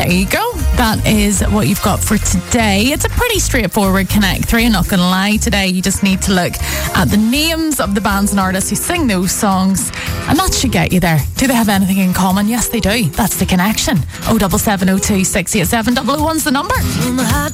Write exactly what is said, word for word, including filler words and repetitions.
There you go. That is what you've got for today. It's a pretty straightforward Connect three, I'm not going to lie. Today you just need to look at the names of the bands and artists who sing those songs, and that should get you there. Do they have anything in common? Yes, they do. That's the connection. oh seven seven oh two, six eight seven, double oh one's the number.